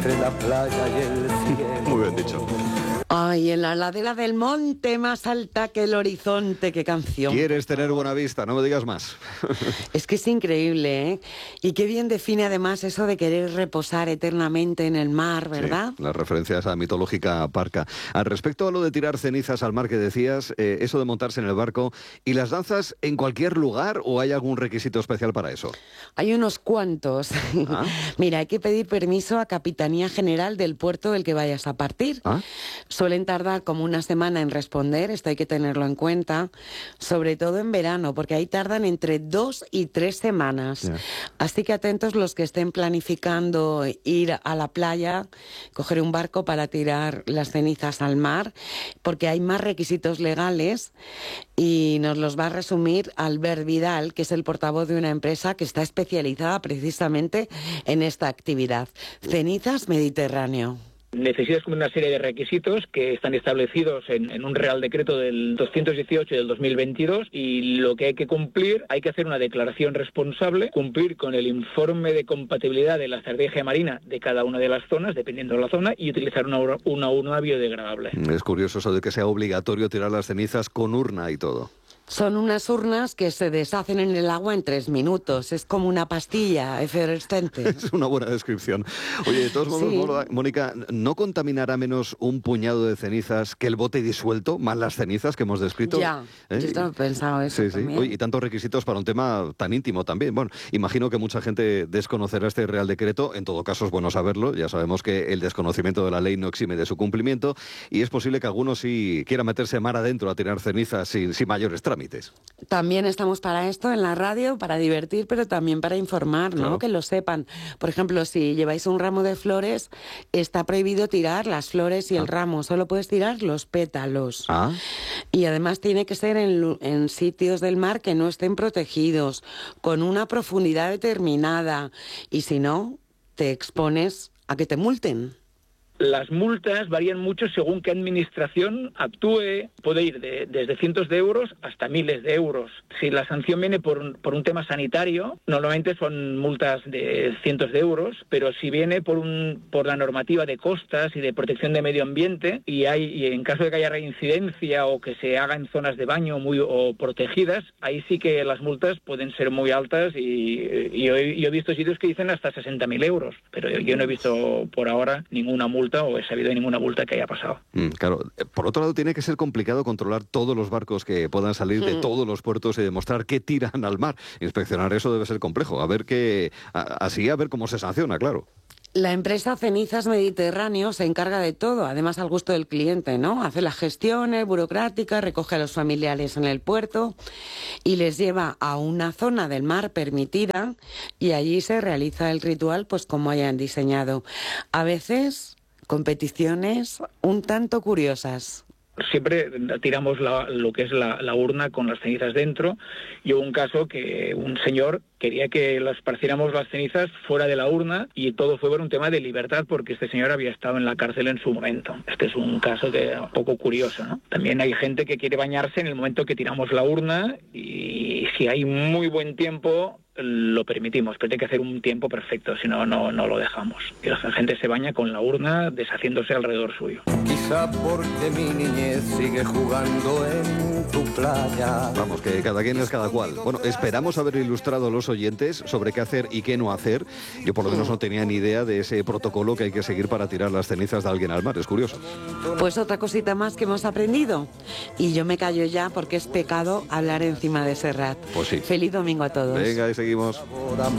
Entre la playa y el cielo. Muy bien dicho. Ay, en la ladera del monte más alta que el horizonte, qué canción. ¿Quieres tener buena vista? No me digas más. Es que es increíble, ¿eh? Y qué bien define además eso de querer reposar eternamente en el mar, ¿verdad? Sí, la referencia a esa mitológica parca. Al respecto a lo de tirar cenizas al mar que decías, eso de montarse en el barco, ¿y las danzas en cualquier lugar o hay algún requisito especial para eso? Hay unos cuantos. ¿Ah? Mira, hay que pedir permiso a Capitanía General del puerto del que vayas a partir. ¿Ah? Suelen tardar como una semana en responder, esto hay que tenerlo en cuenta, sobre todo en verano, porque ahí tardan entre 2 y 3 semanas. Yeah. Así que atentos los que estén planificando ir a la playa, coger un barco para tirar las cenizas al mar, porque hay más requisitos legales y nos los va a resumir Albert Vidal, que es el portavoz de una empresa que está especializada precisamente en esta actividad. Cenizas Mediterráneo. Necesitas una serie de requisitos que están establecidos en un Real Decreto del 218 del 2022 y lo que hay que cumplir, hay que hacer una declaración responsable, cumplir con el informe de compatibilidad de la estrategia marina de cada una de las zonas, dependiendo de la zona, y utilizar una urna biodegradable. Es curioso eso de que sea obligatorio tirar las cenizas con urna y todo. Son unas urnas que se deshacen en el agua en 3 minutos. Es como una pastilla efervescente. Es una buena descripción. Oye, de todos modos, sí. Mónica, ¿no contaminará menos un puñado de cenizas que el bote disuelto, más las cenizas que hemos descrito? Ya, yo estaba pensando eso también. Oye, y tantos requisitos para un tema tan íntimo también. Bueno, imagino que mucha gente desconocerá este Real Decreto. En todo caso, es bueno saberlo. Ya sabemos que el desconocimiento de la ley no exime de su cumplimiento y es posible que algunos sí quieran meterse mar adentro a tirar cenizas sin mayores trámites. También estamos para esto en la radio, para divertir, pero también para informar, ¿no? Claro. Que lo sepan. Por ejemplo, si lleváis un ramo de flores, está prohibido tirar las flores y el ramo, solo puedes tirar los pétalos. Y además tiene que ser en sitios del mar que no estén protegidos, con una profundidad determinada, y si no, te expones a que te multen. Las multas varían mucho según qué administración actúe, puede ir desde cientos de euros hasta miles de euros. Si la sanción viene por un tema sanitario, normalmente son multas de cientos de euros, pero si viene por la normativa de costas y de protección de medio ambiente, y en caso de que haya reincidencia o que se haga en zonas de baño o protegidas, ahí sí que las multas pueden ser muy altas y yo he visto sitios que dicen hasta 60.000 euros, pero yo no he visto por ahora ninguna multa o he sabido de ninguna multa que haya pasado. Claro. Por otro lado, tiene que ser complicado controlar todos los barcos que puedan salir de todos los puertos y demostrar qué tiran al mar. Inspeccionar eso debe ser complejo. A ver cómo se sanciona, claro. La empresa Cenizas Mediterráneo se encarga de todo, además al gusto del cliente, ¿no? Hace las gestiones burocráticas, recoge a los familiares en el puerto y les lleva a una zona del mar permitida y allí se realiza el ritual pues como hayan diseñado. A veces competiciones un tanto curiosas. Siempre tiramos lo que es la urna con las cenizas dentro y hubo un caso que un señor quería que esparciéramos las cenizas fuera de la urna y todo fue por un tema de libertad porque este señor había estado en la cárcel en su momento. Este es un caso un poco curioso, ¿no? También hay gente que quiere bañarse en el momento que tiramos la urna y si hay muy buen tiempo lo permitimos, pero tiene que hacer un tiempo perfecto, si no, no lo dejamos. Y la gente se baña con la urna deshaciéndose alrededor suyo. Quizá porque mi niñez sigue jugando en tu playa. Vamos, que cada quien es cada cual. Bueno, esperamos haber ilustrado a los oyentes sobre qué hacer y qué no hacer. Yo por lo menos no tenía ni idea de ese protocolo que hay que seguir para tirar las cenizas de alguien al mar. Es curioso. Pues otra cosita más que hemos aprendido. Y yo me callo ya porque es pecado hablar encima de Serrat. Pues sí. Feliz domingo a todos. Venga, y seguimos.